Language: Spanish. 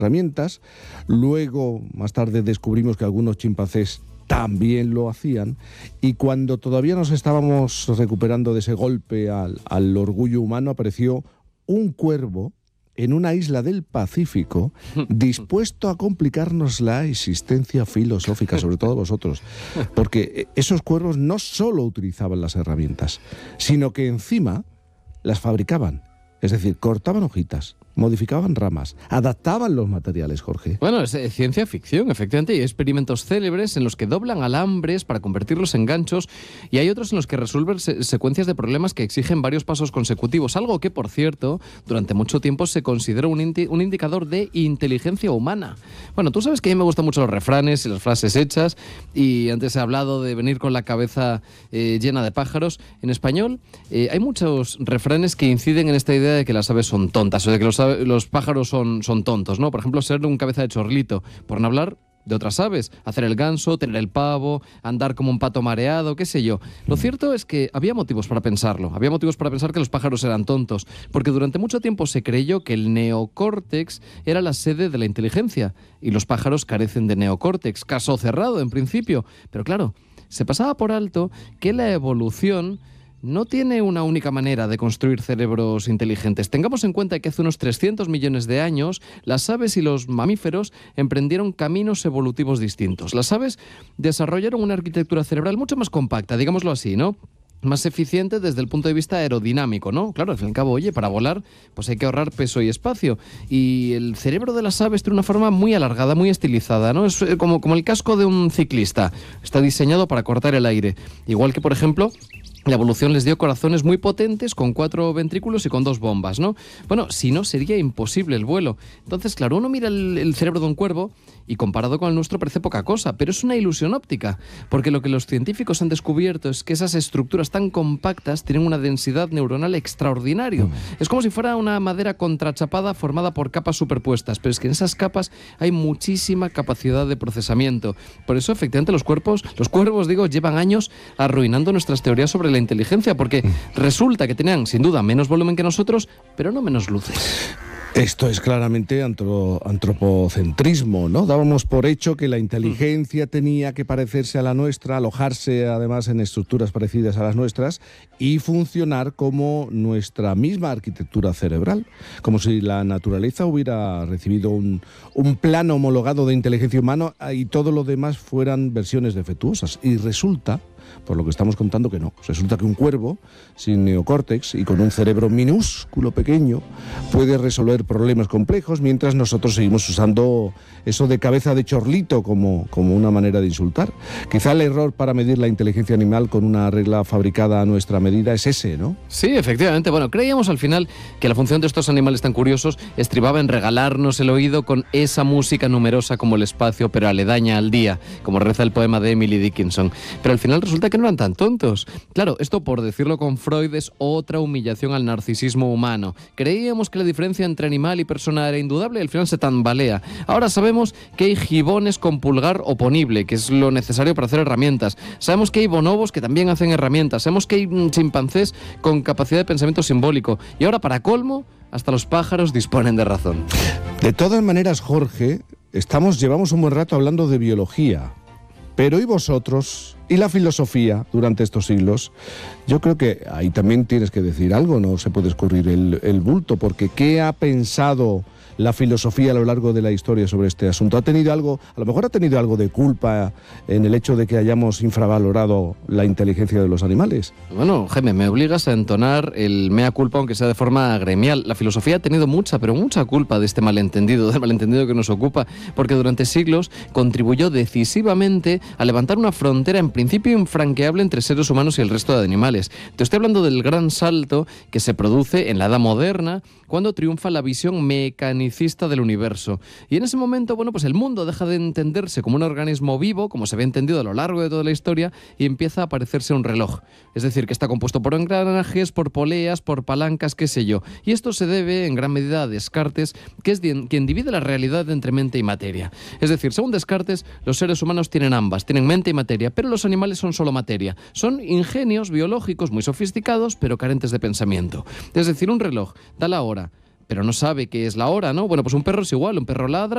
herramientas. Luego, más tarde, descubrimos que algunos chimpancés también lo hacían, y cuando todavía nos estábamos recuperando de ese golpe al orgullo humano, apareció un cuervo en una isla del Pacífico dispuesto a complicarnos la existencia filosófica, sobre todo vosotros, porque esos cuervos no solo utilizaban las herramientas, sino que encima las fabricaban, es decir, cortaban hojitas, modificaban ramas, adaptaban los materiales, Jorge. Bueno, es ciencia ficción, efectivamente. Hay experimentos célebres en los que doblan alambres para convertirlos en ganchos, y hay otros en los que resuelven secuencias de problemas que exigen varios pasos consecutivos, algo que, por cierto, durante mucho tiempo se consideró un indicador de inteligencia humana. Bueno, tú sabes que a mí me gustan mucho los refranes y las frases hechas, y antes he hablado de venir con la cabeza llena de pájaros. En español hay muchos refranes que inciden en esta idea de que las aves son tontas, o de que los pájaros son tontos, ¿no? Por ejemplo, ser un cabeza de chorlito, por no hablar de otras aves, hacer el ganso, tener el pavo, andar como un pato mareado, qué sé yo. Lo cierto es que había motivos para pensarlo, había motivos para pensar que los pájaros eran tontos, porque durante mucho tiempo se creyó que el neocórtex era la sede de la inteligencia, y los pájaros carecen de neocórtex, caso cerrado en principio, pero claro, se pasaba por alto que la evolución no tiene una única manera de construir cerebros inteligentes. Tengamos en cuenta que hace unos 300 millones de años las aves y los mamíferos emprendieron caminos evolutivos distintos. Las aves desarrollaron una arquitectura cerebral mucho más compacta, digámoslo así, ¿no? Más eficiente desde el punto de vista aerodinámico, ¿no? Claro, al fin y al cabo, oye, para volar pues hay que ahorrar peso y espacio. Y el cerebro de las aves tiene una forma muy alargada, muy estilizada, ¿no? Es como el casco de un ciclista. Está diseñado para cortar el aire. Igual que, por ejemplo, la evolución les dio corazones muy potentes con 4 ventrículos y con 2 bombas, ¿no? Bueno, si no, sería imposible el vuelo. Entonces, claro, uno mira el cerebro de un cuervo y comparado con el nuestro parece poca cosa, pero es una ilusión óptica, porque lo que los científicos han descubierto es que esas estructuras tan compactas tienen una densidad neuronal extraordinaria. Es como si fuera una madera contrachapada formada por capas superpuestas, pero es que en esas capas hay muchísima capacidad de procesamiento. Por eso, efectivamente, los cuervos, llevan años arruinando nuestras teorías sobre la inteligencia, porque resulta que tenían, sin duda, menos volumen que nosotros, pero no menos luces. Esto es claramente antropocentrismo, ¿no? Dábamos por hecho que la inteligencia tenía que parecerse a la nuestra, alojarse además en estructuras parecidas a las nuestras y funcionar como nuestra misma arquitectura cerebral, como si la naturaleza hubiera recibido un plan homologado de inteligencia humana y todo lo demás fueran versiones defectuosas. Y resulta, por lo que estamos contando, que no. Resulta que un cuervo sin neocórtex y con un cerebro minúsculo, pequeño, puede resolver problemas complejos, mientras nosotros seguimos usando eso de cabeza de chorlito como una manera de insultar. Quizá el error para medir la inteligencia animal con una regla fabricada a nuestra medida es ese, ¿no? Sí, efectivamente. Bueno, creíamos al final que la función de estos animales tan curiosos estribaba en regalarnos el oído con esa música numerosa como el espacio, pero aledaña al día, como reza el poema de Emily Dickinson. Pero al final resulta que no eran tan tontos. Claro, esto, por decirlo con Freud, es otra humillación al narcisismo humano. Creíamos que la diferencia entre animal y persona era indudable y al final se tambalea. Ahora sabemos que hay gibones con pulgar oponible, que es lo necesario para hacer herramientas. Sabemos que hay bonobos que también hacen herramientas. Sabemos que hay chimpancés con capacidad de pensamiento simbólico. Y ahora, para colmo, hasta los pájaros disponen de razón. De todas maneras, Jorge, llevamos un buen rato hablando de biología. Pero ¿y vosotros? ¿Y la filosofía durante estos siglos? Yo creo que ahí también tienes que decir algo, no se puede escurrir el bulto, porque ¿qué ha pensado la filosofía a lo largo de la historia sobre este asunto? A lo mejor ha tenido algo de culpa en el hecho de que hayamos infravalorado la inteligencia de los animales. Bueno, Jaime, me obligas a entonar el mea culpa, aunque sea de forma gremial. La filosofía ha tenido mucha culpa de este malentendido, del malentendido que nos ocupa, porque durante siglos contribuyó decisivamente a levantar una frontera en principio infranqueable entre seres humanos y el resto de animales. Te estoy hablando del gran salto que se produce en la Edad Moderna, cuando triunfa la visión mecanicista del universo. Y en ese momento, bueno, pues el mundo deja de entenderse como un organismo vivo, como se había entendido a lo largo de toda la historia, y empieza a parecerse un reloj. Es decir, que está compuesto por engranajes, por poleas, por palancas, qué sé yo. Y esto se debe en gran medida a Descartes, que es quien divide la realidad entre mente y materia. Es decir, según Descartes, los seres humanos tienen ambas, tienen mente y materia, pero los animales son solo materia. Son ingenios biológicos muy sofisticados, pero carentes de pensamiento. Es decir, un reloj da la hora, pero no sabe qué es la hora, ¿no? Bueno, pues un perro es igual, un perro ladra